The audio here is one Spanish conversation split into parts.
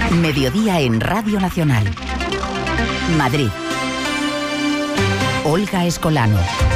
Mediodía en Radio Nacional. Madrid. Olga Escolano.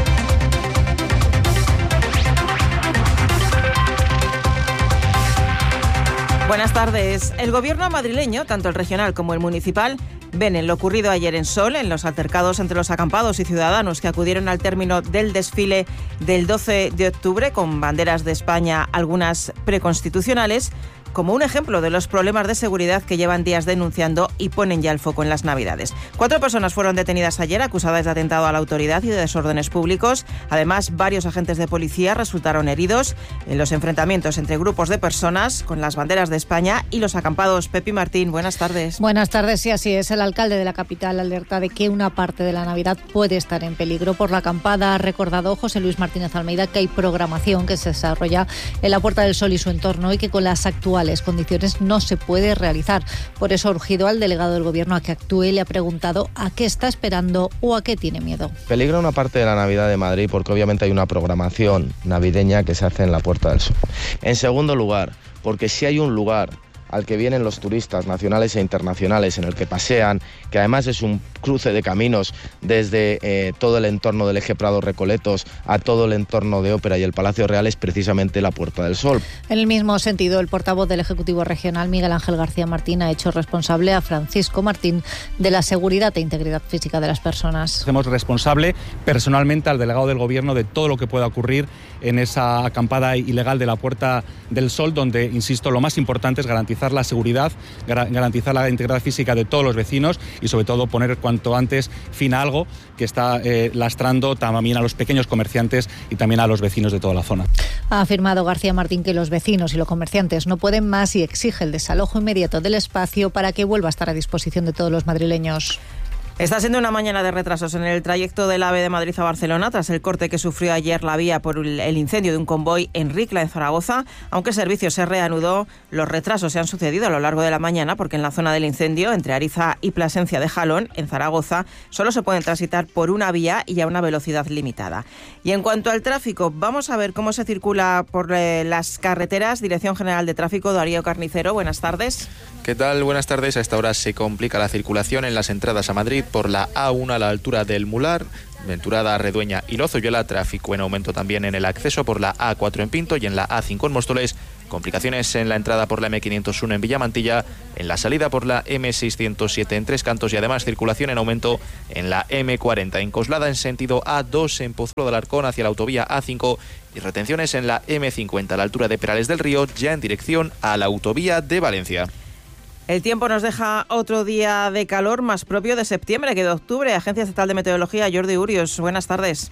Buenas tardes. El gobierno madrileño, tanto el regional como el municipal, ven en lo ocurrido ayer en Sol, en los altercados entre los acampados y ciudadanos que acudieron al término del desfile del 12 de octubre con banderas de España, algunas preconstitucionales, como un ejemplo de los problemas de seguridad que llevan días denunciando y ponen ya el foco en las Navidades. 4 personas fueron detenidas ayer acusadas de atentado a la autoridad y de desórdenes públicos. Además, varios agentes de policía resultaron heridos en los enfrentamientos entre grupos de personas con las banderas de España y los acampados. Pepi Martín, buenas tardes. Buenas tardes, sí, así es. El alcalde de la capital alerta de que una parte de la Navidad puede estar en peligro por la acampada. Ha recordado José Luis Martínez Almeida que hay programación que se desarrolla en la Puerta del Sol y su entorno y que con las actuales condiciones no se puede realizar. Por eso ha urgido al delegado del Gobierno a que actúe y le ha preguntado a qué está esperando o a qué tiene miedo. Peligra una parte de la Navidad de Madrid porque obviamente hay una programación navideña que se hace en la Puerta del Sol. En segundo lugar, porque si hay un lugar al que vienen los turistas nacionales e internacionales, en el que pasean, que además es un cruce de caminos desde todo el entorno del Eje Prado-Recoletos a todo el entorno de Ópera y el Palacio Real, es precisamente la Puerta del Sol. En el mismo sentido, el portavoz del Ejecutivo Regional, Miguel Ángel García Martín, ha hecho responsable a Francisco Martín de la seguridad e integridad física de las personas. Hacemos responsable personalmente al delegado del Gobierno de todo lo que pueda ocurrir en esa acampada ilegal de la Puerta del Sol, donde, insisto, lo más importante es garantizar la seguridad, garantizar la integridad física de todos los vecinos y sobre todo poner cuanto antes fin a algo que está lastrando también a los pequeños comerciantes y también a los vecinos de toda la zona. Ha afirmado García Martín que los vecinos y los comerciantes no pueden más y exige el desalojo inmediato del espacio para que vuelva a estar a disposición de todos los madrileños. Está siendo una mañana de retrasos en el trayecto del AVE de Madrid a Barcelona tras el corte que sufrió ayer la vía por el incendio de un convoy en Ricla, en Zaragoza. Aunque el servicio se reanudó, los retrasos se han sucedido a lo largo de la mañana porque en la zona del incendio, entre Ariza y Plasencia de Jalón, en Zaragoza, solo se pueden transitar por una vía y a una velocidad limitada. Y en cuanto al tráfico, vamos a ver cómo se circula por las carreteras. Dirección General de Tráfico, Darío Carnicero, buenas tardes. ¿Qué tal? Buenas tardes. A esta hora se complica la circulación en las entradas a Madrid por la A1 a la altura del Mular, Venturada, Redueña y Lozoyola. Tráfico en aumento también en el acceso por la A4 en Pinto y en la A5 en Móstoles. Complicaciones en la entrada por la M501 en Villamantilla, en la salida por la M607 en Tres Cantos y además circulación en aumento en la M40 en Coslada en sentido A2 en Pozuelo del Arcón hacia la autovía A5 y retenciones en la M50 a la altura de Perales del Río ya en dirección a la autovía de Valencia. El tiempo nos deja otro día de calor más propio de septiembre que de octubre. Agencia Estatal de Meteorología, Jordi Urios, buenas tardes.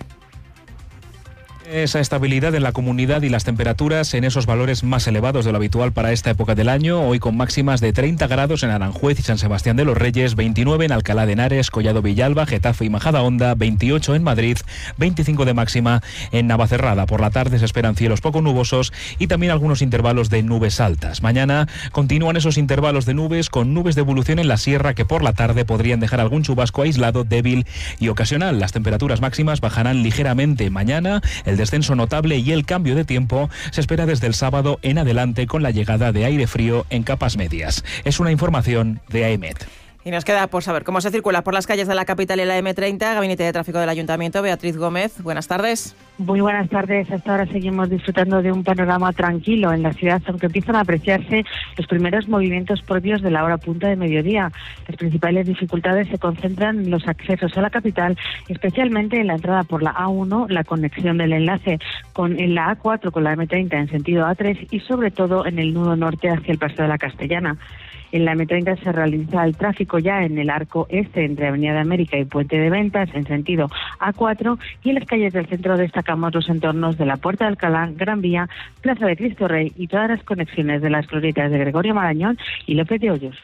Esa estabilidad en la comunidad y las temperaturas en esos valores más elevados de lo habitual para esta época del año, hoy con máximas de 30 grados en Aranjuez y San Sebastián de los Reyes, 29 en Alcalá de Henares, Collado Villalba, Getafe y Majadahonda, 28 en Madrid, 25 de máxima en Navacerrada. Por la tarde se esperan cielos poco nubosos y también algunos intervalos de nubes altas. Mañana continúan esos intervalos de nubes con nubes de evolución en la sierra que por la tarde podrían dejar algún chubasco aislado, débil y ocasional. Las temperaturas máximas bajarán ligeramente mañana. El descenso notable y el cambio de tiempo se espera desde el sábado en adelante con la llegada de aire frío en capas medias. Es una información de AEMET. Y nos queda por saber cómo se circula por las calles de la capital y la M30. Gabinete de Tráfico del Ayuntamiento, Beatriz Gómez, buenas tardes. Muy buenas tardes. Hasta ahora seguimos disfrutando de un panorama tranquilo en la ciudad, aunque empiezan a apreciarse los primeros movimientos propios de la hora punta de mediodía. Las principales dificultades se concentran en los accesos a la capital, especialmente en la entrada por la A1, la conexión del enlace con la A4 con la M30 en sentido A3 y sobre todo en el nudo norte hacia el Paseo de la Castellana. En la M30 se realiza el tráfico ya en el arco este entre Avenida de América y Puente de Ventas en sentido A4 y en las calles del centro destacamos los entornos de la Puerta de Alcalá, Gran Vía, Plaza de Cristo Rey y todas las conexiones de las glorietas de Gregorio Marañón y López de Hoyos.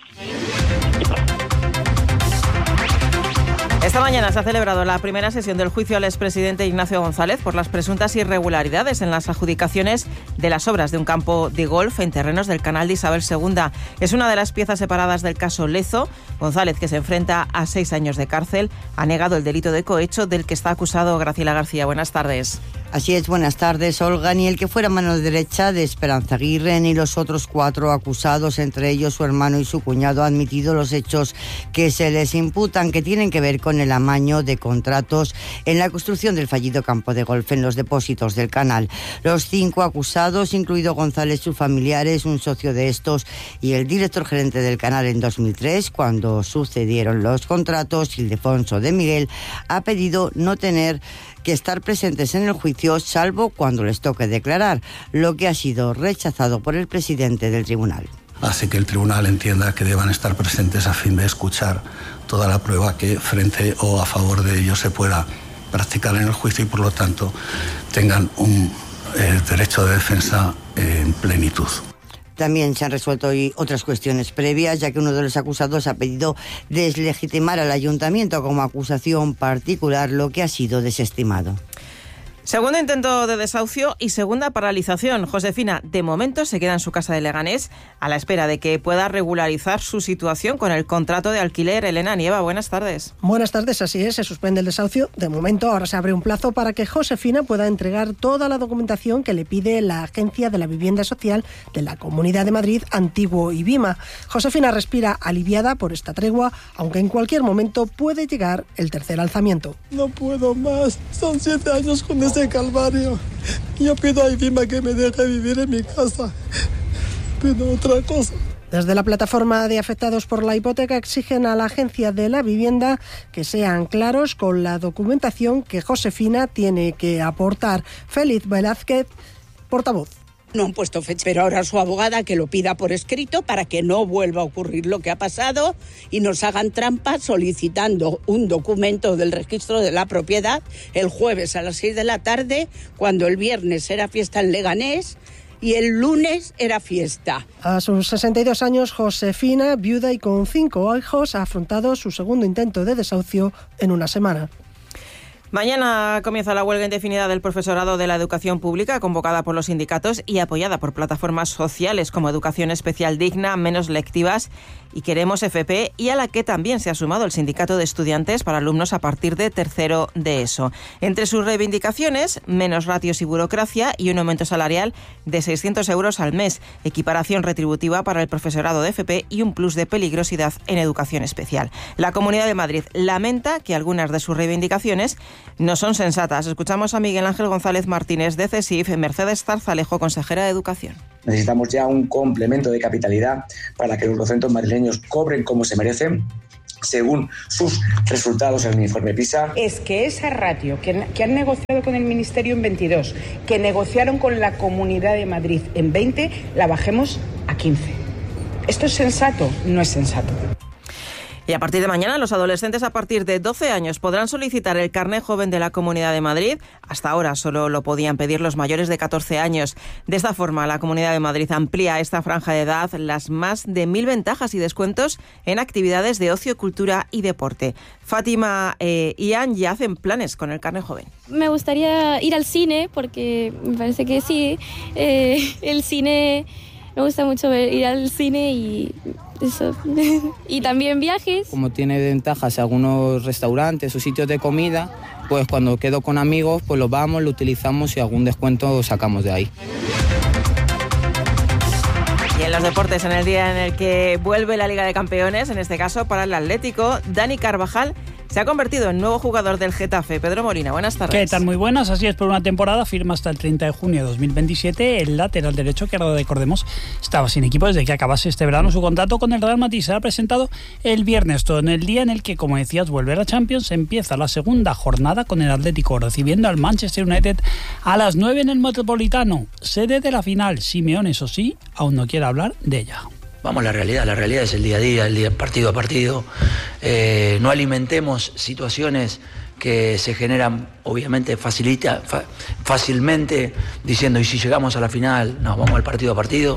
Esta mañana se ha celebrado la primera sesión del juicio al expresidente Ignacio González por las presuntas irregularidades en las adjudicaciones de las obras de un campo de golf en terrenos del Canal de Isabel II. Es una de las piezas separadas del caso Lezo. González, que se enfrenta a 6 años de cárcel, ha negado el delito de cohecho del que está acusado. Graciela García, buenas tardes. Así es, buenas tardes, Olga. Ni el que fuera mano derecha de Esperanza Aguirre ni los otros 4 acusados, entre ellos su hermano y su cuñado, han admitido los hechos que se les imputan, que tienen que ver con el amaño de contratos en la construcción del fallido campo de golf en los depósitos del canal. Los 5 acusados, incluido González, sus familiares, un socio de estos y el director gerente del canal en 2003, cuando sucedieron los contratos, Ildefonso de Miguel, ha pedido no tener que estar presentes en el juicio, salvo cuando les toque declarar, lo que ha sido rechazado por el presidente del tribunal. Hace que el tribunal entienda que deban estar presentes a fin de escuchar toda la prueba que frente o a favor de ellos se pueda practicar en el juicio y por lo tanto tengan un derecho de defensa en plenitud. También se han resuelto hoy otras cuestiones previas, ya que uno de los acusados ha pedido deslegitimar al ayuntamiento como acusación particular, lo que ha sido desestimado. Segundo intento de desahucio y segunda paralización. Josefina, de momento, se queda en su casa de Leganés a la espera de que pueda regularizar su situación con el contrato de alquiler. Elena Nieva, buenas tardes. Buenas tardes, así es, se suspende el desahucio. De momento, ahora se abre un plazo para que Josefina pueda entregar toda la documentación que le pide la Agencia de la Vivienda Social de la Comunidad de Madrid, Antiguo y Vima. Josefina respira aliviada por esta tregua, aunque en cualquier momento puede llegar el tercer alzamiento. No puedo más, son 7 años con ese calvario. Yo pido a Vima que me deje vivir en mi casa. Pido otra cosa. Desde la plataforma de afectados por la hipoteca exigen a la Agencia de la Vivienda que sean claros con la documentación que Josefina tiene que aportar. Félix Velázquez, portavoz. No han puesto fecha, pero ahora su abogada que lo pida por escrito para que no vuelva a ocurrir lo que ha pasado y nos hagan trampa solicitando un documento del registro de la propiedad el jueves a las 6 de la tarde, cuando el viernes era fiesta en Leganés y el lunes era fiesta. A sus 62 años, Josefina, viuda y con 5 hijos, ha afrontado su segundo intento de desahucio en una semana. Mañana comienza la huelga indefinida del profesorado de la educación pública, convocada por los sindicatos y apoyada por plataformas sociales como Educación Especial Digna, Menos Lectivas y Queremos FP, y a la que también se ha sumado el sindicato de estudiantes para alumnos a partir de tercero de ESO. Entre sus reivindicaciones, menos ratios y burocracia y un aumento salarial de 600 euros al mes, equiparación retributiva para el profesorado de FP y un plus de peligrosidad en educación especial. La Comunidad de Madrid lamenta que algunas de sus reivindicaciones no son sensatas. Escuchamos a Miguel Ángel González Martínez de CESIF, Mercedes Zarzalejo, consejera de Educación. Necesitamos ya un complemento de capitalidad para que los docentes madrileños cobren como se merecen, según sus resultados en el informe PISA. Es que esa ratio que han negociado con el Ministerio en 22, que negociaron con la Comunidad de Madrid en 20, la bajemos a 15. ¿Esto es sensato? No es sensato. Y a partir de mañana, los adolescentes a partir de 12 años podrán solicitar el carné joven de la Comunidad de Madrid. Hasta ahora solo lo podían pedir los mayores de 14 años. De esta forma, la Comunidad de Madrid amplía a esta franja de edad las más de 1.000 ventajas y descuentos en actividades de ocio, cultura y deporte. Fátima y Ian ya hacen planes con el carné joven. Me gustaría ir al cine, porque me parece que sí. El cine, me gusta mucho ir al cine y eso. Y también viajes. Como tiene ventajas algunos restaurantes o sitios de comida, pues cuando quedo con amigos, pues lo vamos, lo utilizamos y algún descuento sacamos de ahí. Y en los deportes, en el día en el que vuelve la Liga de Campeones, en este caso para el Atlético, Dani Carvajal se ha convertido en nuevo jugador del Getafe. Pedro Molina, buenas tardes. ¿Qué tal? Muy buenas. Así es, por una temporada firma hasta el 30 de junio de 2027. El lateral derecho, que recordemos, estaba sin equipo desde que acabase este verano su contrato con el Real Madrid. Se ha presentado el viernes, todo en el día en el que, como decías, vuelve a la Champions. Empieza la segunda jornada con el Atlético recibiendo al Manchester United a las 9 en el Metropolitano. Sede de la final. Simeone, eso sí, aún no quiere hablar de ella. Vamos a la realidad es el día a día, el día partido a partido. No alimentemos situaciones que se generan, obviamente, fácilmente, diciendo, y si llegamos a la final, no, vamos al partido a partido.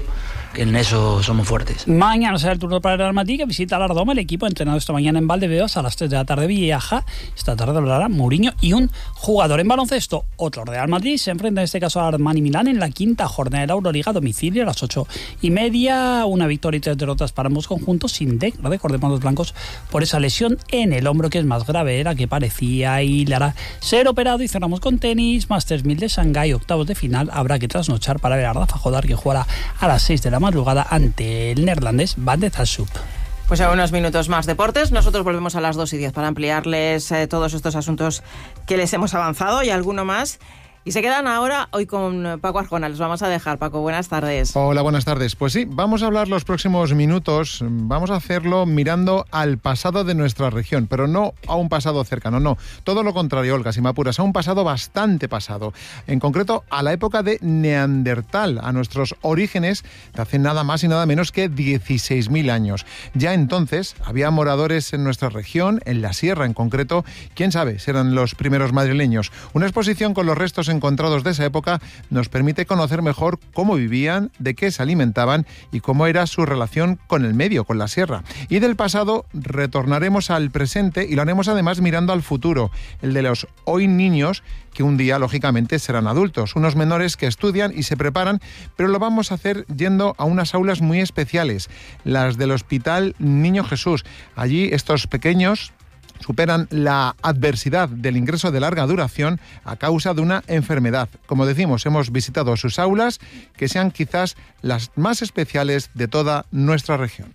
en eso somos fuertes. Mañana será el turno para el Real Madrid, que visita a Ardoma. El equipo entrenado esta mañana en Valdebebas a las 3 de la tarde viaja. Esta tarde hablará Mourinho y un jugador. En baloncesto, otro Real Madrid se enfrenta en este caso a Armani Milán en la quinta jornada de la Euroliga a domicilio a las 8:30. Una victoria y 3 derrotas para ambos conjuntos sin recordemos los blancos por esa lesión en el hombro, que es más grave, era que parecía, y le hará ser operado. Y cerramos con tenis, Masters 1000 de Shanghái, octavos de final. Habrá que trasnochar para ver a Rafa Jodar, que jugará a las 6 de la madrugada ante el neerlandés Van de Zalshoop. Pues a unos minutos más deportes. Nosotros volvemos a las 2:10 para ampliarles todos estos asuntos que les hemos avanzado y alguno más. Y se quedan ahora hoy con Paco Arjona. Les vamos a dejar. Paco, buenas tardes. Hola, buenas tardes. Pues sí, vamos a hablar los próximos minutos. Vamos a hacerlo mirando al pasado de nuestra región, pero no a un pasado cercano, no. Todo lo contrario, Olga, si me apuras, a un pasado bastante pasado. En concreto, a la época de Neandertal, a nuestros orígenes de hace nada más y nada menos que 16.000 años. Ya entonces había moradores en nuestra región, en la sierra en concreto. ¿Quién sabe? Serán los primeros madrileños. Una exposición con los restos encontrados de esa época nos permite conocer mejor cómo vivían, de qué se alimentaban y cómo era su relación con el medio, con la sierra. Y del pasado retornaremos al presente y lo haremos además mirando al futuro, el de los hoy niños que un día lógicamente serán adultos, unos menores que estudian y se preparan, pero lo vamos a hacer yendo a unas aulas muy especiales, las del Hospital Niño Jesús. Allí estos pequeños superan la adversidad del ingreso de larga duración a causa de una enfermedad. Como decimos, hemos visitado sus aulas, que sean quizás las más especiales de toda nuestra región.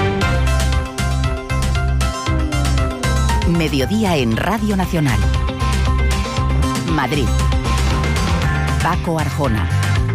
Mediodía en Radio Nacional. Madrid. Paco Arjona.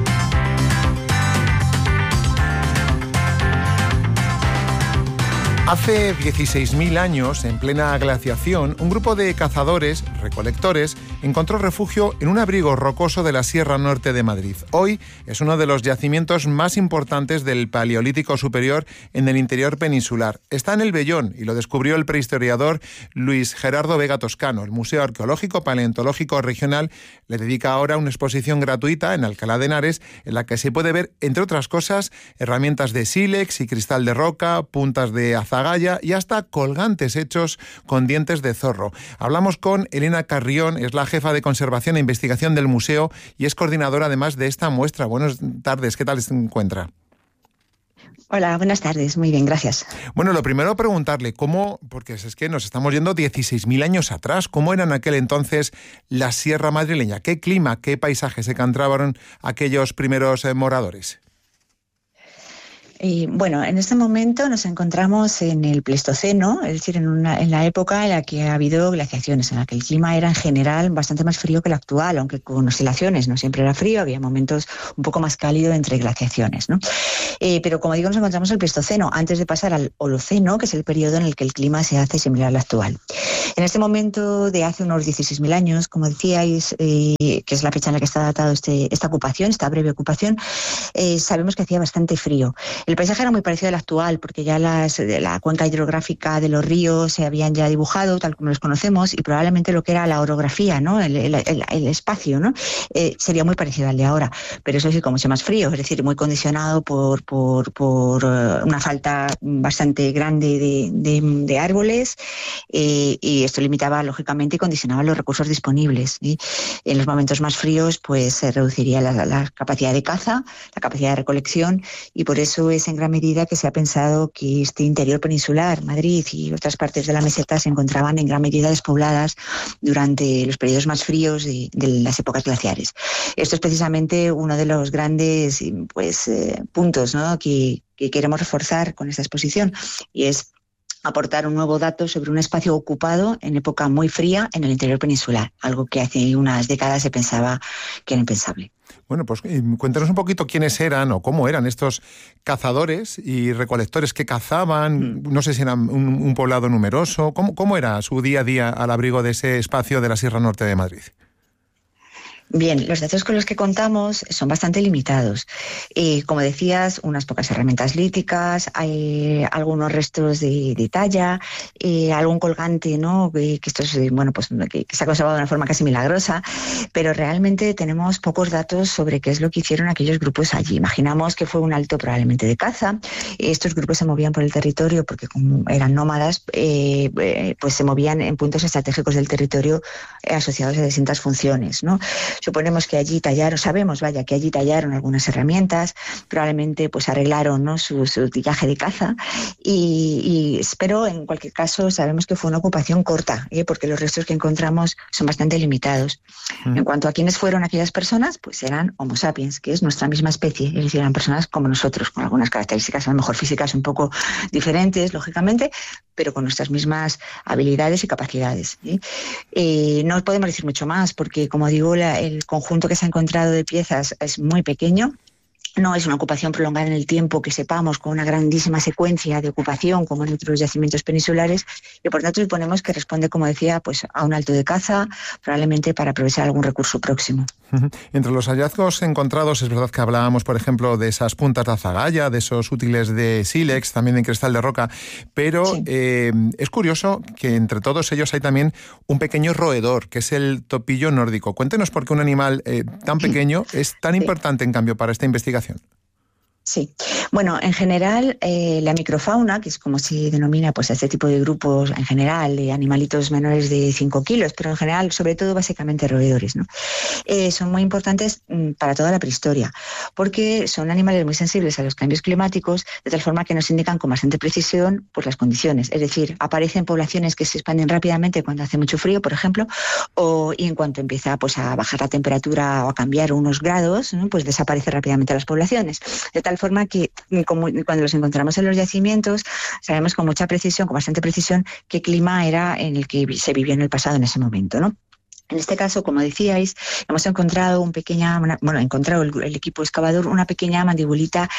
Hace 16.000 años, en plena glaciación, un grupo de cazadores, recolectores, encontró refugio en un abrigo rocoso de la Sierra Norte de Madrid. Hoy es uno de los yacimientos más importantes del Paleolítico Superior en el interior peninsular. Está en el Vellón y lo descubrió el prehistoriador Luis Gerardo Vega Toscano. El Museo Arqueológico Paleontológico Regional le dedica ahora una exposición gratuita en Alcalá de Henares, en la que se puede ver, entre otras cosas, herramientas de sílex y cristal de roca, puntas de azagaya y hasta colgantes hechos con dientes de zorro. Hablamos con Elena Carrión, es la jefa de conservación e investigación del museo y es coordinadora además de esta muestra. Buenas tardes, ¿qué tal se encuentra? Hola, buenas tardes, muy bien, gracias. Bueno, lo primero preguntarle cómo, porque es que nos estamos yendo 16.000 años atrás, ¿cómo era en aquel entonces la sierra madrileña? ¿Qué clima, qué paisajes se encontraban aquellos primeros moradores? Bueno, en este momento nos encontramos en el Pleistoceno, es decir, en la época en la que ha habido glaciaciones, en la que el clima era en general bastante más frío que el actual, aunque con oscilaciones, no siempre era frío, había momentos un poco más cálidos entre glaciaciones, ¿no? Pero como digo, nos encontramos en el Pleistoceno, antes de pasar al Holoceno, que es el periodo en el que el clima se hace similar al actual. En este momento de hace unos 16.000 años, como decíais, que es la fecha en la que está datado esta ocupación, esta breve ocupación, sabemos que hacía bastante frío. El paisaje era muy parecido al actual, porque ya la cuenca hidrográfica de los ríos se habían ya dibujado, tal como los conocemos, y probablemente lo que era la orografía, ¿no? el espacio, ¿no? Sería muy parecido al de ahora. Pero eso sí, como sea más frío, es decir, muy condicionado por una falta bastante grande de árboles, y esto limitaba, lógicamente, y condicionaba los recursos disponibles, ¿sí? En los momentos más fríos, pues se reduciría la capacidad de caza, la capacidad de recolección, y por eso es en gran medida que se ha pensado que este interior peninsular, Madrid y otras partes de la meseta, se encontraban en gran medida despobladas durante los periodos más fríos de las épocas glaciares. Esto es precisamente uno de los grandes puntos, ¿no?, que queremos reforzar con esta exposición, y es aportar un nuevo dato sobre un espacio ocupado en época muy fría en el interior peninsular, algo que hace unas décadas se pensaba que era impensable. Bueno, pues cuéntanos un poquito quiénes eran o cómo eran estos cazadores y recolectores que cazaban. No sé si eran un poblado numeroso. ¿Cómo era su día a día al abrigo de ese espacio de la Sierra Norte de Madrid? Bien, los datos con los que contamos son bastante limitados. Como decías, unas pocas herramientas líticas, hay algunos restos de talla, algún colgante, ¿no? Que esto es, que se ha conservado de una forma casi milagrosa, pero realmente tenemos pocos datos sobre qué es lo que hicieron aquellos grupos allí. Imaginamos que fue un alto probablemente de caza. Estos grupos se movían por el territorio porque como eran nómadas, pues se movían en puntos estratégicos del territorio asociados a distintas funciones, ¿no? Suponemos que allí sabemos que allí tallaron algunas herramientas, probablemente pues arreglaron, ¿no?, su utillaje de caza pero en cualquier caso sabemos que fue una ocupación corta, porque los restos que encontramos son bastante limitados. En cuanto a quiénes fueron aquellas personas, pues eran Homo sapiens, que es nuestra misma especie, es decir, eran personas como nosotros, con algunas características a lo mejor físicas un poco diferentes, lógicamente, pero con nuestras mismas habilidades y capacidades. No podemos decir mucho más porque, como digo, el conjunto que se ha encontrado de piezas es muy pequeño. No es una ocupación prolongada en el tiempo que sepamos, con una grandísima secuencia de ocupación como en otros yacimientos peninsulares, y por tanto suponemos que responde, como decía, pues a un alto de caza, probablemente para aprovechar algún recurso próximo. Entre los hallazgos encontrados es verdad que hablábamos, por ejemplo, de esas puntas de azagaya, de esos útiles de sílex, también de cristal de roca, pero sí. Es curioso que entre todos ellos hay también un pequeño roedor, que es el topillo nórdico. Cuéntenos por qué un animal tan pequeño es tan importante, en cambio, para esta investigación. Sí. Bueno, en general, la microfauna, que es como se denomina pues a este tipo de grupos en general, de animalitos menores de 5 kilos, pero en general, sobre todo, básicamente roedores, ¿no? Son muy importantes para toda la prehistoria, porque son animales muy sensibles a los cambios climáticos, de tal forma que nos indican con bastante precisión pues las condiciones. Es decir, aparecen poblaciones que se expanden rápidamente cuando hace mucho frío, por ejemplo, y en cuanto empieza pues a bajar la temperatura o a cambiar unos grados, ¿no?, pues desaparecen rápidamente las poblaciones. De tal forma que cuando los encontramos en los yacimientos sabemos con mucha precisión, con bastante precisión, qué clima era en el que se vivió en el pasado en ese momento, ¿no? En este caso, como decíais, hemos encontrado encontrado el equipo excavador una pequeña mandibulita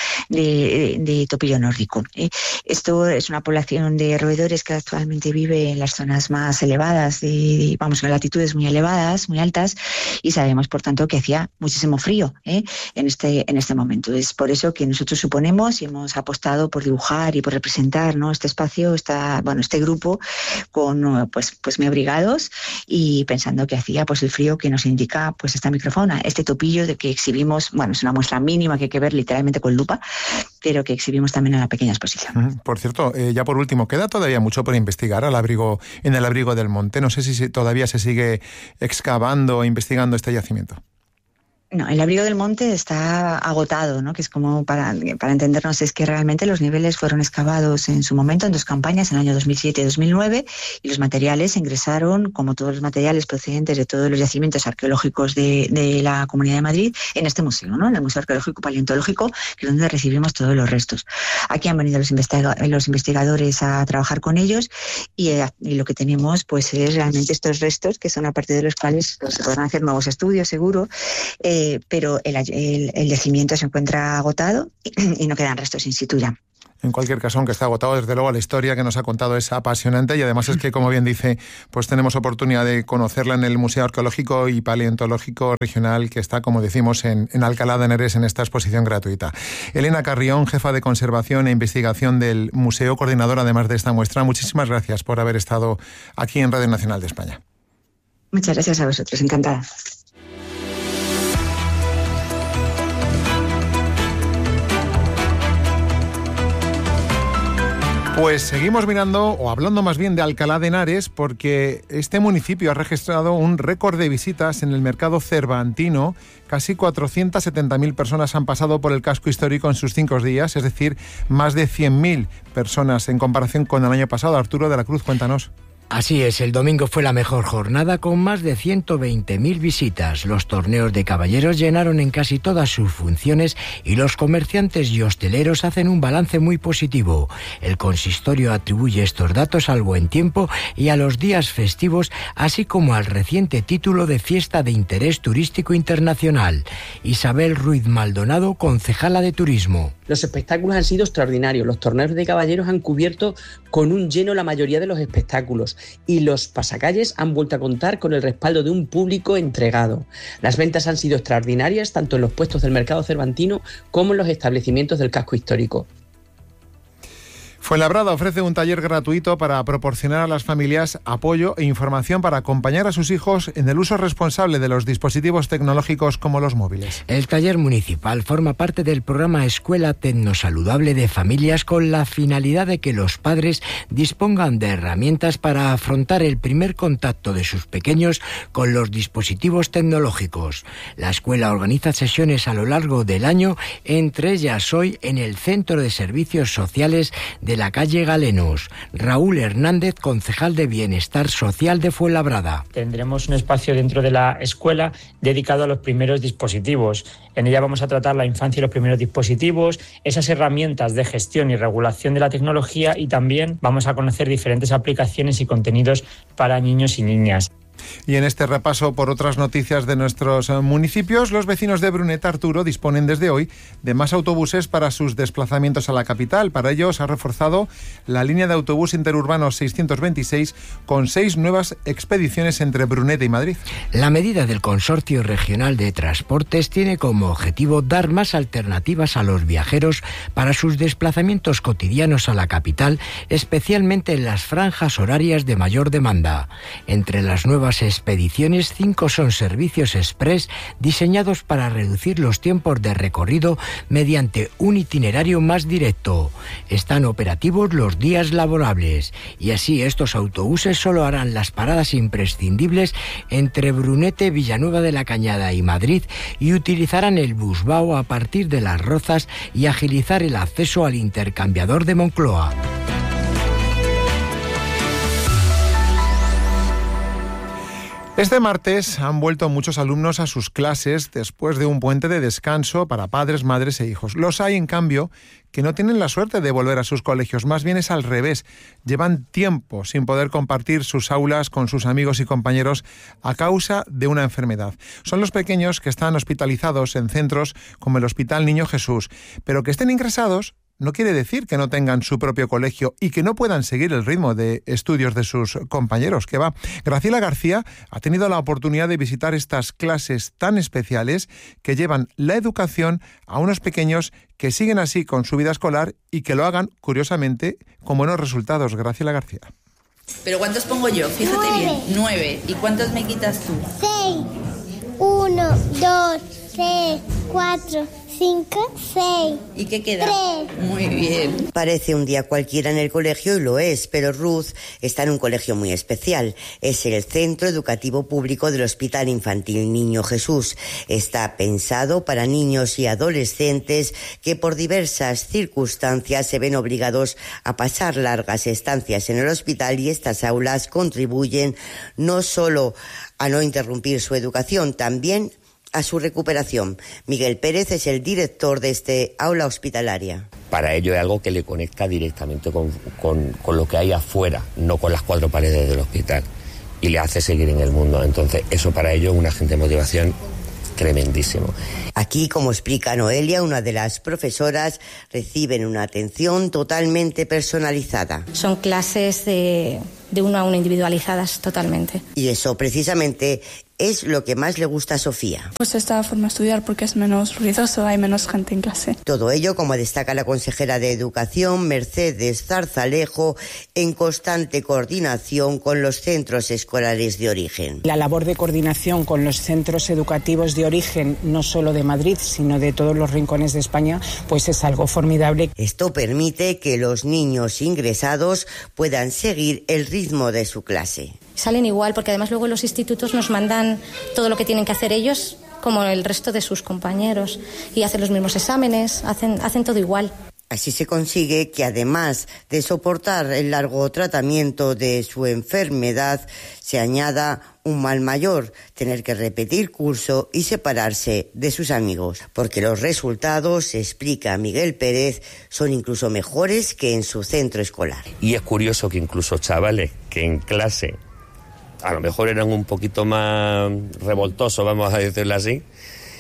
de topillo nórdico. Esto es una población de roedores que actualmente vive en las zonas más elevadas, en latitudes muy elevadas, muy altas, y sabemos, por tanto, que hacía muchísimo frío en este momento. Es por eso que nosotros suponemos y hemos apostado por dibujar y por representar, ¿no?, este espacio, este grupo con pues muy abrigados y pensando que hacía pues el frío que nos indica pues esta microfauna, este topillo de que exhibimos, es una muestra mínima que hay que ver literalmente con lupa, pero que exhibimos también en la pequeña exposición. Por cierto, ya por último, queda todavía mucho por investigar en el abrigo del monte. No sé si todavía se sigue excavando o investigando este yacimiento. No, el abrigo del monte está agotado, ¿no? Que es como para entendernos, es que realmente los niveles fueron excavados en su momento en 2 campañas, en el año 2007 y 2009, y los materiales ingresaron, como todos los materiales procedentes de todos los yacimientos arqueológicos de la Comunidad de Madrid, en este museo, ¿no?, en el Museo Arqueológico Paleontológico, que es donde recibimos todos los restos. Aquí han venido los investigadores a trabajar con ellos y lo que tenemos pues es realmente estos restos, que son a partir de los cuales pues, se podrán hacer nuevos estudios, seguro, pero el yacimiento se encuentra agotado y no quedan restos in situ ya. En cualquier caso, aunque está agotado, desde luego la historia que nos ha contado es apasionante y además es que, como bien dice, pues tenemos oportunidad de conocerla en el Museo Arqueológico y Paleontológico Regional, que está, como decimos, en Alcalá de Henares, en esta exposición gratuita. Elena Carrión, jefa de Conservación e Investigación del Museo, coordinadora además de esta muestra, muchísimas gracias por haber estado aquí en Radio Nacional de España. Muchas gracias a vosotros, encantada. Pues seguimos mirando, o hablando más bien de Alcalá de Henares, porque este municipio ha registrado un récord de visitas en el mercado cervantino. Casi 470.000 personas han pasado por el casco histórico en sus 5 días, es decir, más de 100.000 personas en comparación con el año pasado. Arturo de la Cruz, cuéntanos. Así es, el domingo fue la mejor jornada con más de 120.000 visitas. Los torneos de caballeros llenaron en casi todas sus funciones y los comerciantes y hosteleros hacen un balance muy positivo. El consistorio atribuye estos datos al buen tiempo y a los días festivos, así como al reciente título de Fiesta de Interés Turístico Internacional. Isabel Ruiz Maldonado, concejala de Turismo. Los espectáculos han sido extraordinarios. Los torneos de caballeros han cubierto con un lleno la mayoría de los espectáculos. y los pasacalles han vuelto a contar con el respaldo de un público entregado. Las ventas han sido extraordinarias tanto en los puestos del mercado cervantino como en los establecimientos del casco histórico. Fuenlabrada ofrece un taller gratuito para proporcionar a las familias apoyo e información para acompañar a sus hijos en el uso responsable de los dispositivos tecnológicos como los móviles. El taller municipal forma parte del programa Escuela Tecnosaludable de Familias con la finalidad de que los padres dispongan de herramientas para afrontar el primer contacto de sus pequeños con los dispositivos tecnológicos. La escuela organiza sesiones a lo largo del año, entre ellas hoy en el Centro de Servicios Sociales de la calle Galenos. Raúl Hernández, concejal de Bienestar Social de Fuenlabrada. Tendremos un espacio dentro de la escuela dedicado a los primeros dispositivos. En ella vamos a tratar la infancia y los primeros dispositivos, esas herramientas de gestión y regulación de la tecnología, y también vamos a conocer diferentes aplicaciones y contenidos para niños y niñas. Y en este repaso por otras noticias de nuestros municipios, los vecinos de Bruneta, Arturo, disponen desde hoy de más autobuses para sus desplazamientos a la capital. Para ello se ha reforzado la línea de autobús interurbano 626 con 6 nuevas expediciones entre Bruneta y Madrid. La medida del Consorcio Regional de Transportes tiene como objetivo dar más alternativas a los viajeros para sus desplazamientos cotidianos a la capital, especialmente en las franjas horarias de mayor demanda. Entre las nuevas expediciones, 5 son servicios express diseñados para reducir los tiempos de recorrido mediante un itinerario más directo. Están operativos los días laborables y así estos autobuses solo harán las paradas imprescindibles entre Brunete, Villanueva de la Cañada y Madrid, y utilizarán el Busbao a partir de Las Rozas y agilizar el acceso al intercambiador de Moncloa. Este martes han vuelto muchos alumnos a sus clases después de un puente de descanso para padres, madres e hijos. Los hay, en cambio, que no tienen la suerte de volver a sus colegios. Más bien es al revés. Llevan tiempo sin poder compartir sus aulas con sus amigos y compañeros a causa de una enfermedad. Son los pequeños que están hospitalizados en centros como el Hospital Niño Jesús, pero que estén ingresados no quiere decir que no tengan su propio colegio y que no puedan seguir el ritmo de estudios de sus compañeros. Que va. Graciela García ha tenido la oportunidad de visitar estas clases tan especiales que llevan la educación a unos pequeños que siguen así con su vida escolar y que lo hagan, curiosamente, con buenos resultados. Graciela García. ¿Pero cuántos pongo yo? Fíjate 9. Bien. 9. ¿Y cuántos me quitas tú? 6. 1, 2, 3, 4, 5, 6. ¿Y qué queda? 3. Muy bien. Parece un día cualquiera en el colegio y lo es, pero Ruth está en un colegio muy especial. Es el Centro Educativo Público del Hospital Infantil Niño Jesús. Está pensado para niños y adolescentes que por diversas circunstancias se ven obligados a pasar largas estancias en el hospital, y estas aulas contribuyen no solo a no interrumpir su educación, también a su recuperación. Miguel Pérez es el director de este aula hospitalaria. Para ello es algo que le conecta directamente con lo que hay afuera, no con las 4 paredes del hospital, y le hace seguir en el mundo. Entonces eso para ello es un agente de motivación tremendísimo. Aquí, como explica Noelia, una de las profesoras, reciben una atención totalmente personalizada. Son clases de 1 a 1 individualizadas totalmente. Y eso precisamente es lo que más le gusta a Sofía. Pues esta forma de estudiar porque es menos ruidoso, hay menos gente en clase. Todo ello, como destaca la consejera de Educación, Mercedes Zarzalejo, en constante coordinación con los centros escolares de origen. La labor de coordinación con los centros educativos de origen, no solo de Madrid, sino de todos los rincones de España, pues es algo formidable. Esto permite que los niños ingresados puedan seguir el ritmo de su clase. Salen igual, porque además luego los institutos nos mandan todo lo que tienen que hacer ellos, como el resto de sus compañeros, y hacen los mismos exámenes, hacen todo igual. Así se consigue que, además de soportar el largo tratamiento de su enfermedad, se añada un mal mayor, tener que repetir curso y separarse de sus amigos, porque los resultados, explica Miguel Pérez, son incluso mejores que en su centro escolar. Y es curioso que incluso chavales que en clase a lo mejor eran un poquito más revoltosos, vamos a decirlo así,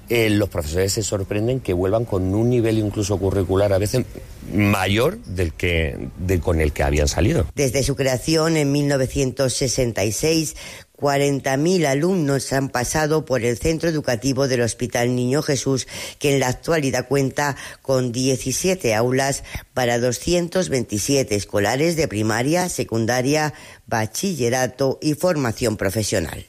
los profesores se sorprenden que vuelvan con un nivel incluso curricular a veces mayor con el que habían salido. Desde su creación en 1966, 40.000 alumnos han pasado por el centro educativo del Hospital Niño Jesús, que en la actualidad cuenta con 17 aulas para 227 escolares de primaria, secundaria, bachillerato y formación profesional.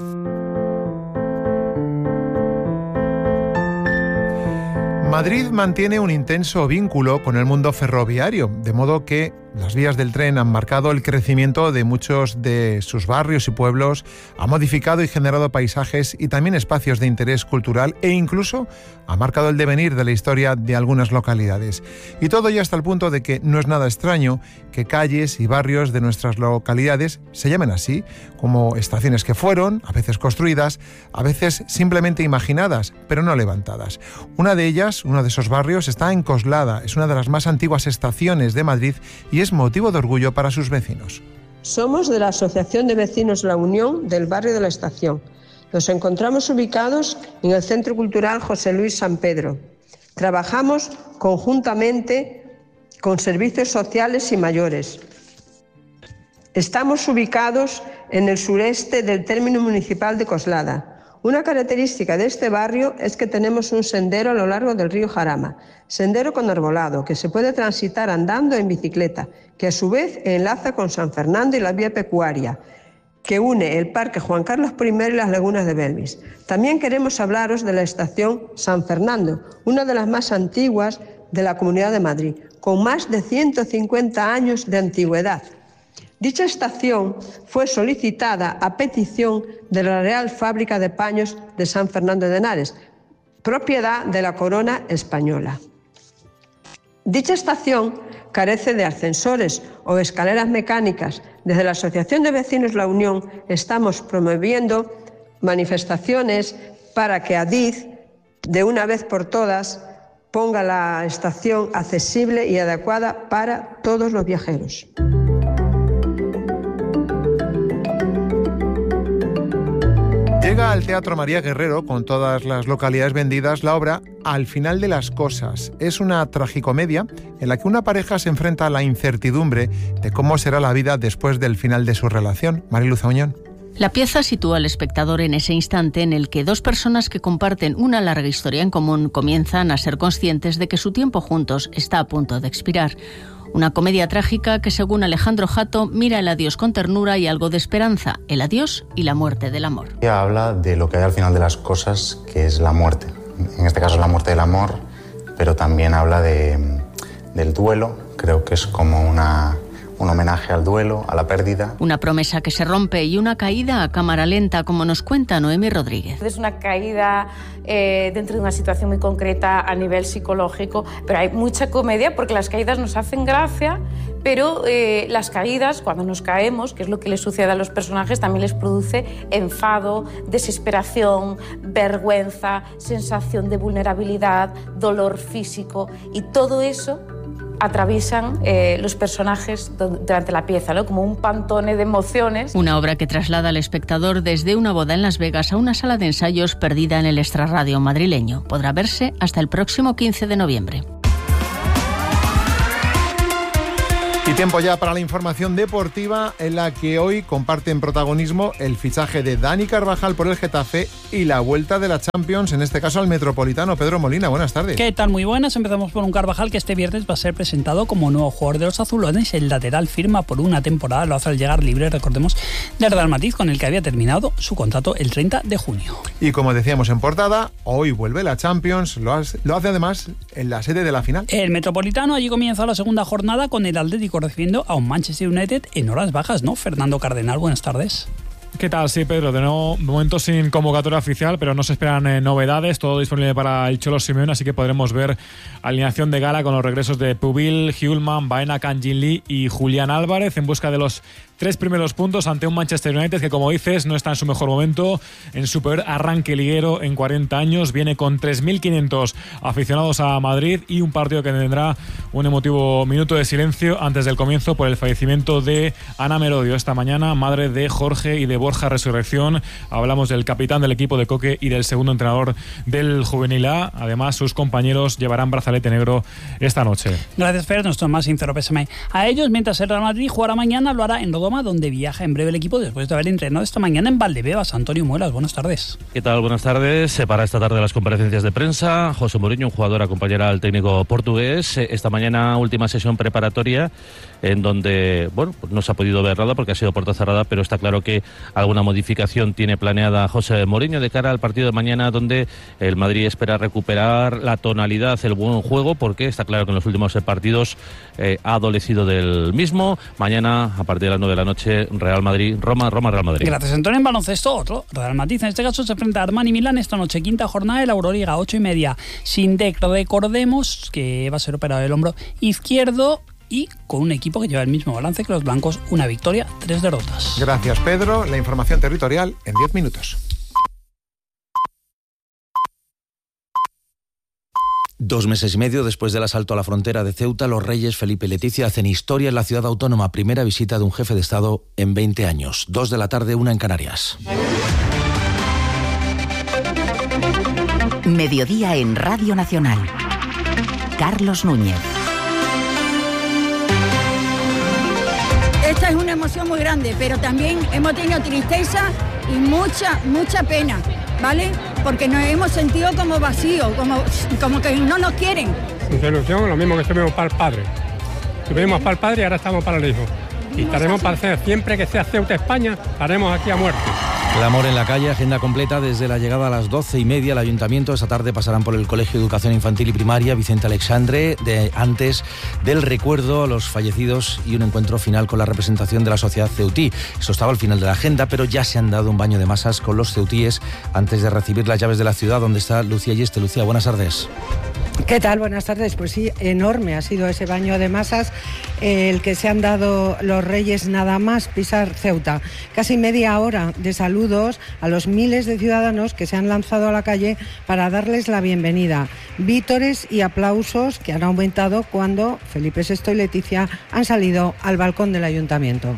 Madrid mantiene un intenso vínculo con el mundo ferroviario, de modo que las vías del tren han marcado el crecimiento de muchos de sus barrios y pueblos, ha modificado y generado paisajes y también espacios de interés cultural e incluso ha marcado el devenir de la historia de algunas localidades. Y todo ya hasta el punto de que no es nada extraño que calles y barrios de nuestras localidades se llamen así, como estaciones que fueron, a veces construidas, a veces simplemente imaginadas, pero no levantadas. Una de ellas, uno de esos barrios, está en Coslada, es una de las más antiguas estaciones de Madrid y es motivo de orgullo para sus vecinos. Somos de la Asociación de Vecinos La Unión del barrio de la Estación. Nos encontramos ubicados en el Centro Cultural José Luis San Pedro. Trabajamos conjuntamente con servicios sociales y mayores. Estamos ubicados en el sureste del término municipal de Coslada. Una característica de este barrio es que tenemos un sendero a lo largo del río Jarama, sendero con arbolado, que se puede transitar andando en bicicleta, que a su vez enlaza con San Fernando y la vía pecuaria, que une el Parque Juan Carlos I y las lagunas de Belvis. También queremos hablaros de la estación San Fernando, una de las más antiguas de la Comunidad de Madrid, con más de 150 años de antigüedad. Dicha estación fue solicitada a petición de la Real Fábrica de Paños de San Fernando de Henares, propiedad de la Corona Española. Dicha estación carece de ascensores o escaleras mecánicas. Desde la Asociación de Vecinos La Unión estamos promoviendo manifestaciones para que Adif, de una vez por todas, ponga la estación accesible y adecuada para todos los viajeros. Llega al Teatro María Guerrero, con todas las localidades vendidas, la obra Al final de las cosas. Es una tragicomedia en la que una pareja se enfrenta a la incertidumbre de cómo será la vida después del final de su relación. Mariluz Auñón. La pieza sitúa al espectador en ese instante en el que dos personas que comparten una larga historia en común comienzan a ser conscientes de que su tiempo juntos está a punto de expirar. Una comedia trágica que, según Alejandro Jato, mira el adiós con ternura y algo de esperanza, el adiós y la muerte del amor. Ella habla de lo que hay al final de las cosas, que es la muerte. En este caso es la muerte del amor, pero también habla del duelo. Creo que es como un homenaje al duelo, a la pérdida. Una promesa que se rompe y una caída a cámara lenta, como nos cuenta Noemi Rodríguez. Es una caída dentro de una situación muy concreta a nivel psicológico, pero hay mucha comedia porque las caídas nos hacen gracia, pero las caídas, cuando nos caemos, que es lo que les sucede a los personajes, también les produce enfado, desesperación, vergüenza, sensación de vulnerabilidad, dolor físico, y todo eso atraviesan los personajes durante la pieza, ¿no? Como un pantone de emociones. Una obra que traslada al espectador desde una boda en Las Vegas a una sala de ensayos perdida en el extrarradio madrileño. Podrá verse hasta el próximo 15 de noviembre. Y tiempo ya para la información deportiva, en la que hoy comparten protagonismo el fichaje de Dani Carvajal por el Getafe y la vuelta de la Champions, en este caso al Metropolitano. Pedro Molina, buenas tardes. ¿Qué tal? Muy buenas. Empezamos por un Carvajal que este viernes va a ser presentado como nuevo jugador de los azulones. El lateral firma por una temporada, lo hace al llegar libre, recordemos, del Real Madrid, con el que había terminado su contrato el 30 de junio. Y como decíamos en portada, hoy vuelve la Champions, lo hace además en la sede de la final. El Metropolitano, allí comienza la segunda jornada con el Atlético recibiendo a un Manchester United en horas bajas, ¿no? Fernando Cardenal, buenas tardes. ¿Qué tal? Sí, Pedro, de momento sin convocatoria oficial, pero no se esperan novedades, todo disponible para el Cholo Simeone, así que podremos ver alineación de gala con los regresos de Pubil, Hjulman, Baena, Kang-Jin Lee y Julián Álvarez en busca de los 3 primeros puntos ante un Manchester United que, como dices, no está en su mejor momento, en su peor arranque liguero en 40 años, viene con 3.500 aficionados a Madrid y un partido que tendrá un emotivo minuto de silencio antes del comienzo por el fallecimiento de Ana Merodio esta mañana, madre de Jorge y de Borja Borja Resurrección. Hablamos del capitán del equipo de Coque y del segundo entrenador del Juvenil A. Además, sus compañeros llevarán brazalete negro esta noche. Gracias, Fer. Nuestro más sincero pésame a ellos, mientras el Real Madrid jugará mañana, lo hará en Rodoma, donde viaja en breve el equipo después de haber entrenado esta mañana en Valdebebas. Antonio Muelas, buenas tardes. ¿Qué tal? Buenas tardes. Para esta tarde las comparecencias de prensa, José Mourinho, un jugador, acompañará al técnico portugués. Esta mañana última sesión preparatoria en donde, bueno, pues no se ha podido ver nada porque ha sido puerta cerrada, pero está claro que alguna modificación tiene planeada José Mourinho de cara al partido de mañana, donde el Madrid espera recuperar la tonalidad, el buen juego, porque está claro que en los últimos partidos ha adolecido del mismo. Mañana, a partir de las 9 de la noche, Real Madrid, Real Madrid. Gracias, Antonio. En baloncesto, otro Real Madrid, en este caso se enfrenta a Armani Milán esta noche, quinta jornada de la Euroliga, 8:30. Sindek, recordemos que va a ser operado el hombro izquierdo y con un equipo que lleva el mismo balance que los blancos, una victoria, 3 derrotas. Gracias, Pedro. La información territorial en 10 minutos. 2 meses y medio después del asalto a la frontera de Ceuta, los reyes Felipe y Leticia hacen historia en la ciudad autónoma. Primera visita de un jefe de Estado en 20 años. 2 de la tarde, 1 en Canarias. Mediodía en Radio Nacional. Carlos Núñez. Esta es una emoción muy grande, pero también hemos tenido tristeza y mucha pena, ¿vale? Porque nos hemos sentido como vacíos, como que no nos quieren. Sin solución, lo mismo que estuvimos para el padre. Estuvimos para el padre y ahora estamos para el hijo. Y estaremos para hacer, siempre que sea Ceuta, España, estaremos aquí a muerte. El amor en la calle, agenda completa desde la llegada a las 12:30 al Ayuntamiento. Esta tarde pasarán por el Colegio de Educación Infantil y Primaria Vicente Alexandre, antes del recuerdo a los fallecidos y un encuentro final con la representación de la sociedad ceutí. Eso estaba al final de la agenda, pero ya se han dado un baño de masas con los ceutíes antes de recibir las llaves de la ciudad, donde está Lucía Yeste. Lucía, buenas tardes. ¿Qué tal? Buenas tardes. Pues sí, enorme ha sido ese baño de masas el que se han dado los reyes nada más pisar Ceuta. Casi media hora de saludos a los miles de ciudadanos que se han lanzado a la calle para darles la bienvenida. Vítores y aplausos que han aumentado cuando Felipe VI y Leticia han salido al balcón del Ayuntamiento.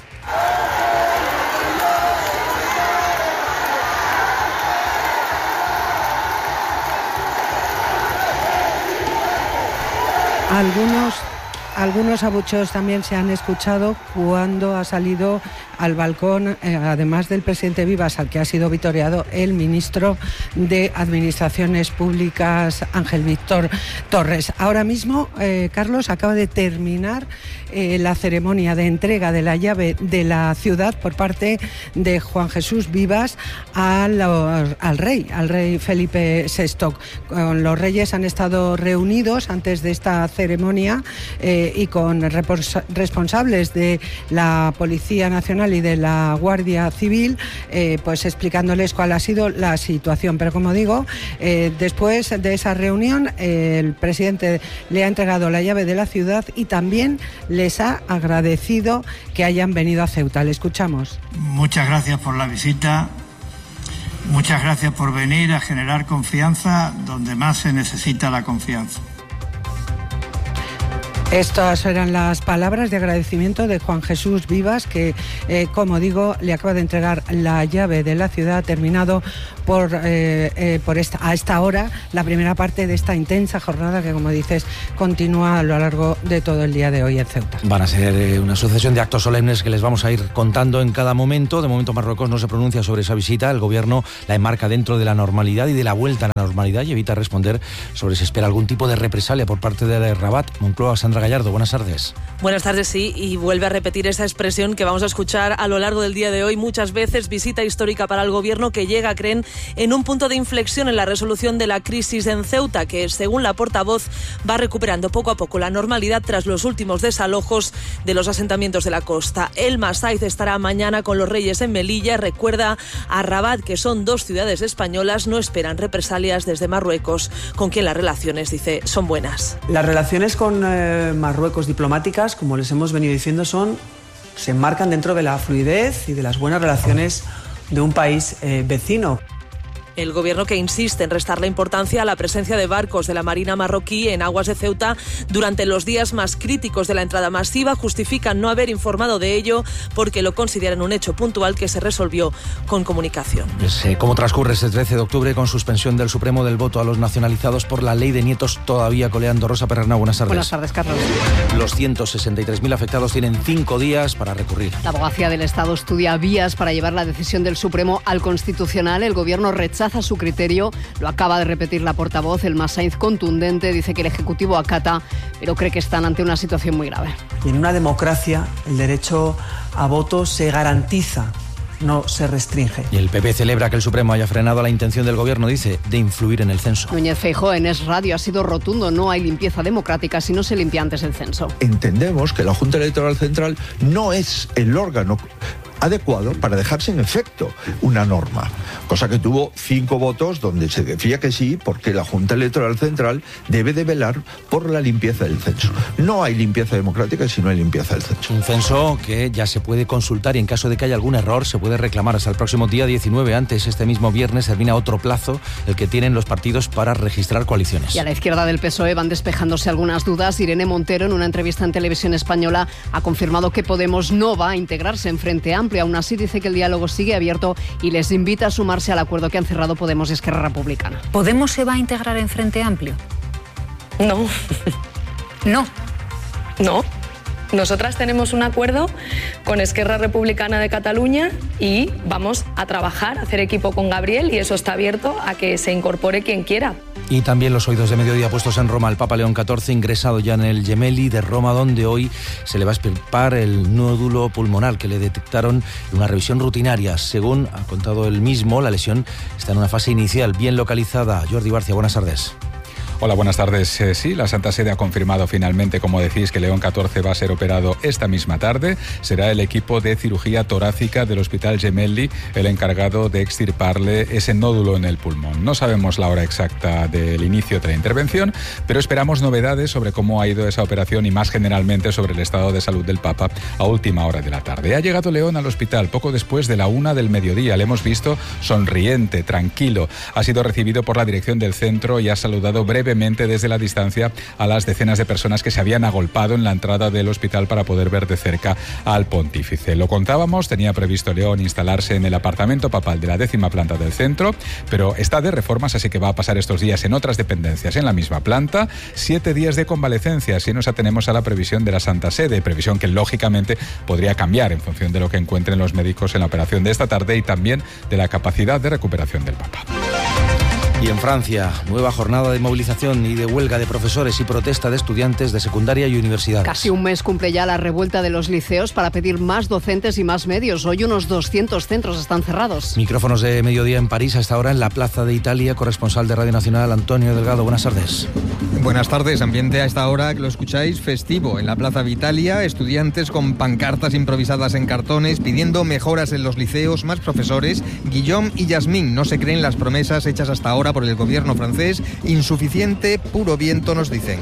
Algunos abucheos también se han escuchado cuando ha salido al balcón, además del presidente Vivas, al que ha sido vitoreado el ministro de Administraciones Públicas, Ángel Víctor Torres. Ahora mismo, Carlos, acaba de terminar la ceremonia de entrega de la llave de la ciudad por parte de Juan Jesús Vivas al rey Felipe VI. Los reyes han estado reunidos antes de esta ceremonia y con responsables de la Policía Nacional y de la Guardia Civil, pues explicándoles cuál ha sido la situación. Pero como digo, después de esa reunión, el presidente le ha entregado la llave de la ciudad y también les ha agradecido que hayan venido a Ceuta. Le escuchamos. Muchas gracias por la visita. Muchas gracias por venir a generar confianza donde más se necesita la confianza. Estas eran las palabras de agradecimiento de Juan Jesús Vivas, que, como digo, le acaba de entregar la llave de la ciudad. Ha terminado a esta hora la primera parte de esta intensa jornada que, como dices, continúa a lo largo de todo el día de hoy en Ceuta. Van a ser una sucesión de actos solemnes que les vamos a ir contando en cada momento. De momento Marruecos no se pronuncia sobre esa visita. El gobierno la enmarca dentro de la normalidad y de la vuelta a la normalidad y evita responder sobre si espera algún tipo de represalia por parte de Rabat. Moncloa, Sandra Gallardo, buenas tardes. Buenas tardes, sí, y vuelve a repetir esa expresión que vamos a escuchar a lo largo del día de hoy muchas veces. Visita histórica para el gobierno que llega, creen, en un punto de inflexión en la resolución de la crisis en Ceuta, que según la portavoz va recuperando poco a poco la normalidad tras los últimos desalojos de los asentamientos de la costa. Elma Saiz estará mañana con los reyes en Melilla. Recuerda a Rabat que son 2 ciudades españolas, no esperan represalias desde Marruecos, con quien las relaciones, dice, son buenas. Las relaciones con Marruecos diplomáticas, como les hemos venido diciendo, se enmarcan dentro de la fluidez y de las buenas relaciones de un país vecino. El gobierno que insiste en restarle importancia a la presencia de barcos de la Marina marroquí en aguas de Ceuta durante los días más críticos de la entrada masiva justifican no haber informado de ello porque lo consideran un hecho puntual que se resolvió con comunicación. ¿Cómo transcurre este 13 de octubre con suspensión del Supremo del voto a los nacionalizados por la ley de nietos todavía coleando? Rosa Perrernau, buenas tardes. Buenas tardes, Carlos. Los 163.000 afectados tienen 5 días para recurrir. La Abogacía del Estado estudia vías para llevar la decisión del Supremo al Constitucional. El Gobierno rechaza su criterio, lo acaba de repetir la portavoz. Elma Sainz, contundente, dice que el Ejecutivo acata, pero cree que están ante una situación muy grave. Y en una democracia el derecho a voto se garantiza, no se restringe. Y el PP celebra que el Supremo haya frenado la intención del Gobierno, dice, de influir en el censo. Núñez Feijóo en Es Radio ha sido rotundo: no hay limpieza democrática si no se limpia antes el censo. Entendemos que la Junta Electoral Central no es el órgano adecuado para dejar sin efecto una norma, cosa que tuvo 5 votos donde se decía que sí, porque la Junta Electoral Central debe de velar por la limpieza del censo. No hay limpieza democrática si no hay limpieza del censo. Un censo que ya se puede consultar y en caso de que haya algún error se puede reclamar hasta el próximo día 19. Antes, este mismo viernes, termina otro plazo, el que tienen los partidos para registrar coaliciones. Y a la izquierda del PSOE van despejándose algunas dudas. Irene Montero, en una entrevista en Televisión Española, ha confirmado que Podemos no va a integrarse en Frente Amplio. Aún así, dice que el diálogo sigue abierto y les invita a sumarse al acuerdo que han cerrado Podemos y Esquerra Republicana. ¿Podemos se va a integrar en Frente Amplio? No. No. No. Nosotras tenemos un acuerdo con Esquerra Republicana de Cataluña y vamos a trabajar, a hacer equipo con Gabriel, y eso está abierto a que se incorpore quien quiera. Y también los oídos de mediodía puestos en Roma. El Papa León XIV ingresado ya en el Gemelli de Roma, donde hoy se le va a extirpar el nódulo pulmonar que le detectaron en una revisión rutinaria. Según ha contado él mismo, la lesión está en una fase inicial bien localizada. Jordi Barcia, buenas tardes. Hola, buenas tardes. Sí, la Santa Sede ha confirmado finalmente, como decís, que León XIV va a ser operado esta misma tarde. Será el equipo de cirugía torácica del Hospital Gemelli el encargado de extirparle ese nódulo en el pulmón. No sabemos la hora exacta del inicio de la intervención, pero esperamos novedades sobre cómo ha ido esa operación y más generalmente sobre el estado de salud del Papa a última hora de la tarde. Ha llegado León al hospital poco después de la 1 del mediodía. Le hemos visto sonriente, tranquilo. Ha sido recibido por la dirección del centro y ha saludado brevemente desde la distancia a las decenas de personas que se habían agolpado en la entrada del hospital para poder ver de cerca al pontífice. Lo contábamos, tenía previsto León instalarse en el apartamento papal de la 10ª planta del centro, pero está de reformas, así que va a pasar estos días en otras dependencias en la misma planta. 7 días de convalecencia, si nos atenemos a la previsión de la Santa Sede, previsión que lógicamente podría cambiar en función de lo que encuentren los médicos en la operación de esta tarde y también de la capacidad de recuperación del Papa. Y en Francia, nueva jornada de movilización y de huelga de profesores y protesta de estudiantes de secundaria y universidades. Casi un mes cumple ya la revuelta de los liceos para pedir más docentes y más medios. Hoy unos 200 centros están cerrados. Micrófonos de mediodía en París, hasta ahora en la Plaza de Italia. Corresponsal de Radio Nacional, Antonio Delgado, buenas tardes. Buenas tardes, ambiente a esta hora que lo escucháis festivo. En la Plaza de Italia, estudiantes con pancartas improvisadas en cartones pidiendo mejoras en los liceos, más profesores. Guillaume y Yasmín no se creen las promesas hechas hasta ahora por el gobierno francés. Insuficiente, puro viento, nos dicen.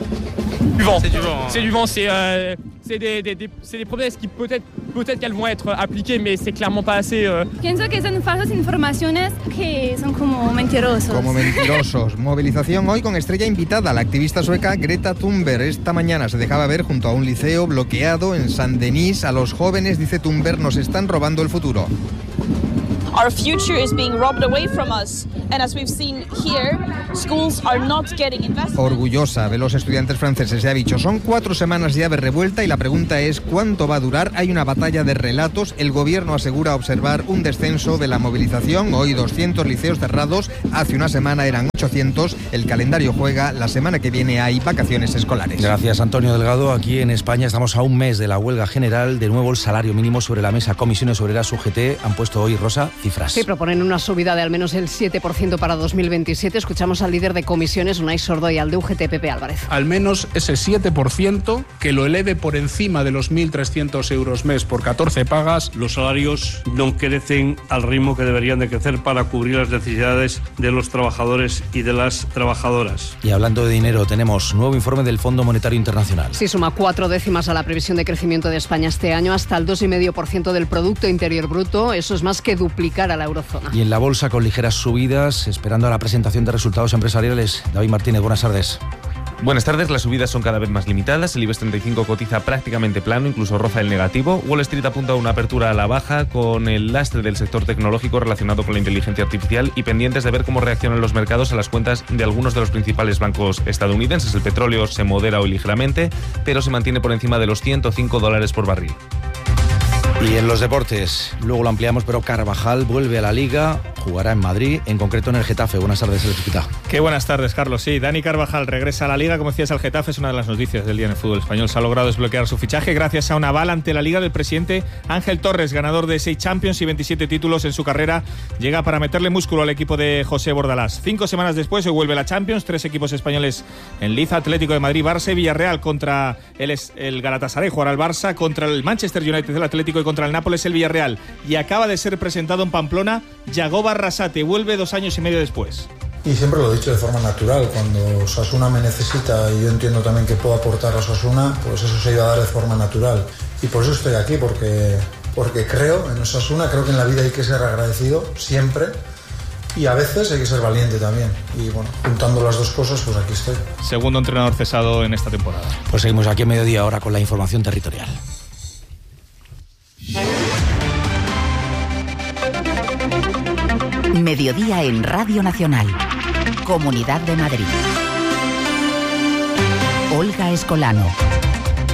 C'est du vent, c'est des promesas que peut-être qu'elles vont être appliquées, mais c'est clairement pas assez. Pienso que son falsas informaciones que son como mentirosos. Como mentirosos. Movilización hoy con estrella invitada, la activista sueca Greta Thunberg. Esta mañana se dejaba ver junto a un liceo bloqueado en Saint-Denis. A los jóvenes, dice Thunberg, nos están robando el futuro. Our future is being robbed away from us, and as we've seen here, schools are not getting investment. Orgullosa de los estudiantes franceses, ya ha dicho, son 4 semanas ya de revuelta y la pregunta es ¿cuánto va a durar? Hay una batalla de relatos. El gobierno asegura observar un descenso de la movilización. Hoy 200 liceos cerrados, hace una semana eran 800. El calendario juega, la semana que viene hay vacaciones escolares. Gracias, Antonio Delgado. Aquí en España estamos a un mes de la huelga general. De nuevo el salario mínimo sobre la mesa. Comisiones Obreras, UGT han puesto hoy, Rosa, cifras. Sí, proponen una subida de al menos el 7% para 2027. Escuchamos al líder de comisiones, Unai Sordo, y al de UGT, Pepe Álvarez. Al menos ese 7% que lo eleve por encima de los 1.300 euros mes por 14 pagas. Los salarios no crecen al ritmo que deberían de crecer para cubrir las necesidades de los trabajadores y de las trabajadoras. Y hablando de dinero, tenemos nuevo informe del Fondo Monetario Internacional. Sí, suma 4 décimas a la previsión de crecimiento de España este año, hasta el 2,5% del Producto Interior Bruto. Eso es más que duplicado unificar a la eurozona. Y en la bolsa con ligeras subidas, esperando a la presentación de resultados empresariales. David Martínez, buenas tardes. Buenas tardes, las subidas son cada vez más limitadas, el IBEX 35 cotiza prácticamente plano, incluso roza el negativo. Wall Street apunta a una apertura a la baja con el lastre del sector tecnológico relacionado con la inteligencia artificial y pendientes de ver cómo reaccionan los mercados a las cuentas de algunos de los principales bancos estadounidenses. El petróleo se modera hoy ligeramente, pero se mantiene por encima de los $105 por barril. Y en los deportes, luego lo ampliamos, pero Carvajal vuelve a la Liga, jugará en Madrid, en concreto en el Getafe. Buenas tardes, Electricidad. Qué buenas tardes, Carlos. Sí, Dani Carvajal regresa a la Liga, como decías, al Getafe. Es una de las noticias del día en el fútbol español. Se ha logrado desbloquear su fichaje gracias a un aval ante la Liga del presidente Ángel Torres, ganador de 6 Champions y 27 títulos en su carrera. Llega para meterle músculo al equipo de José Bordalás. 5 semanas después se vuelve la Champions, 3 equipos españoles en liza: Atlético de Madrid, Barça y Villarreal. Contra el Galatasaray jugará el Barça, contra el Manchester United el Atlético y contra el Nápoles el Villarreal. Y acaba de ser presentado en Pamplona Yagoba Arrasate, vuelve 2 años y medio después. Y siempre lo he dicho de forma natural, cuando Osasuna me necesita y yo entiendo también que puedo aportar a Osasuna, pues eso se iba a dar de forma natural. Y por eso estoy aquí, porque creo en Osasuna, creo que en la vida hay que ser agradecido siempre y a veces hay que ser valiente también. Y bueno, juntando las dos cosas, pues aquí estoy. Segundo entrenador cesado en esta temporada. Pues seguimos aquí a mediodía ahora con la información territorial. Mediodía en Radio Nacional. Comunidad de Madrid. Olga Escolano.